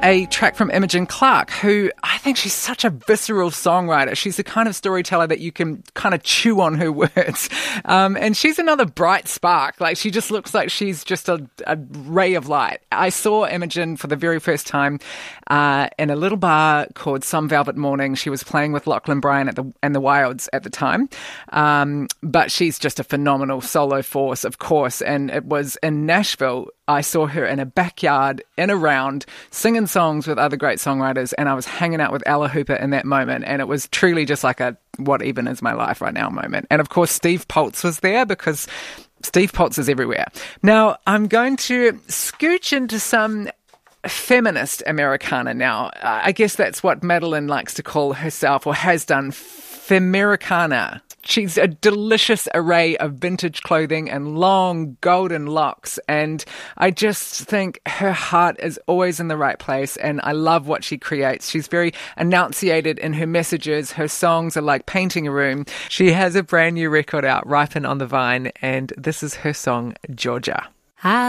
a track from Imogen Clark, who I think she's such a visceral songwriter. She's the kind of storyteller that you can kind of chew on her words. And she's another bright spark. Like, she just looks like she's just a ray of light. I saw Imogen for the very first time in a little bar called Some Velvet Morning. She was playing with Lachlan Bryan and the Wilds at the time. But she's just a phenomenal solo force, of course. And it was in Nashville. I saw her in a backyard, in a round, singing songs with other great songwriters, and I was hanging out with Ella Hooper in that moment, and it was truly just like a what even is my life right now moment. And of course, Steve Poltz was there because Steve Poltz is everywhere. Now, I'm going to scooch into some feminist Americana now. I guess that's what Madeline likes to call herself, or has done, Femericana. She's a delicious array of vintage clothing and long golden locks, and I just think her heart is always in the right place, and I love what she creates. She's very enunciated in her messages. Her songs are like painting a room. She has a brand new record out, Ripen on the Vine, and this is her song, Georgia.